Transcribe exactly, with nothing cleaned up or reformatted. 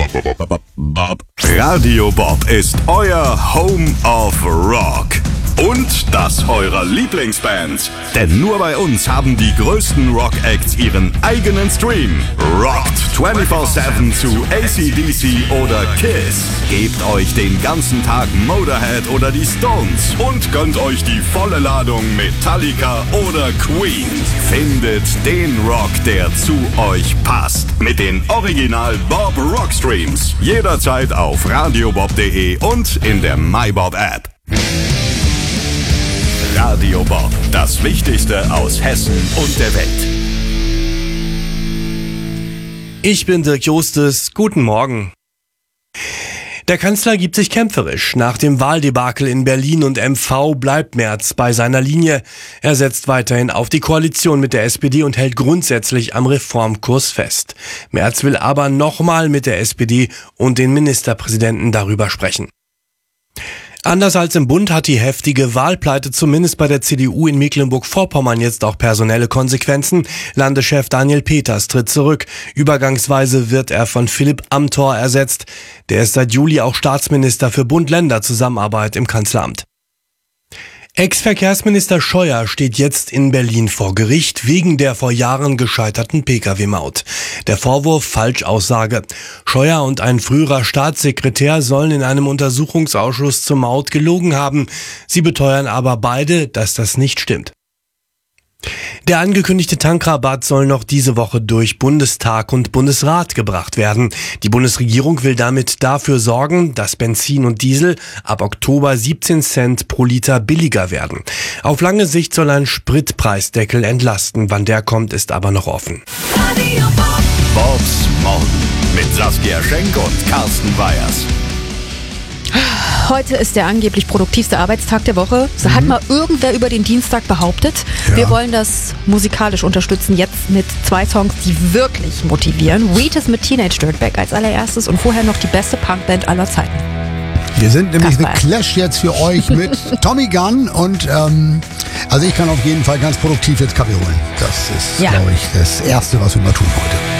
Radio Bob ist euer Home of Rock. Und das eurer Lieblingsbands. Denn nur bei uns haben die größten Rock-Acts ihren eigenen Stream. Rockt vierundzwanzig sieben zu A C D C oder Kiss. Gebt euch den ganzen Tag Motorhead oder die Stones und gönnt euch die volle Ladung Metallica oder Queen. Findet den Rock, der zu euch passt. Mit den Original Bob Rock Streams. Jederzeit auf radiobob punkt de und in der MyBob App. Radio Bob, das Wichtigste aus Hessen und der Welt. Ich bin Dirk Justus, guten Morgen. Der Kanzler gibt sich kämpferisch. Nach dem Wahldebakel in Berlin und M V bleibt Merz bei seiner Linie. Er setzt weiterhin auf die Koalition mit der S P D und hält grundsätzlich am Reformkurs fest. Merz will aber nochmal mit der S P D und den Ministerpräsidenten darüber sprechen. Anders als im Bund hat die heftige Wahlpleite zumindest bei der C D U in Mecklenburg-Vorpommern jetzt auch personelle Konsequenzen. Landeschef Daniel Peters tritt zurück. Übergangsweise wird er von Philipp Amthor ersetzt. Der ist seit Juli auch Staatsminister für Bund-Länder-Zusammenarbeit im Kanzleramt. Ex-Verkehrsminister Scheuer steht jetzt in Berlin vor Gericht wegen der vor Jahren gescheiterten Pkw-Maut. Der Vorwurf Falschaussage. Scheuer und ein früherer Staatssekretär sollen in einem Untersuchungsausschuss zur Maut gelogen haben. Sie beteuern aber beide, dass das nicht stimmt. Der angekündigte Tankrabatt soll noch diese Woche durch Bundestag und Bundesrat gebracht werden. Die Bundesregierung will damit dafür sorgen, dass Benzin und Diesel ab Oktober siebzehn Cent pro Liter billiger werden. Auf lange Sicht soll ein Spritpreisdeckel entlasten. Wann der kommt, ist aber noch offen. Bobs Morgen mit Saskia Schenk und Carsten Weyers. Heute ist der angeblich produktivste Arbeitstag der Woche. So mhm. hat mal irgendwer über den Dienstag behauptet. Ja. Wir wollen das musikalisch unterstützen, jetzt mit zwei Songs, die wirklich motivieren. Wheatus mit Teenage Dirtbag als allererstes und vorher noch die beste Punkband aller Zeiten. Wir sind nämlich The Clash jetzt für euch mit Tommy Gunn und ähm, also ich kann auf jeden Fall ganz produktiv jetzt Kaffee holen. Das ist, ja. glaube ich, das Erste, was wir mal tun heute.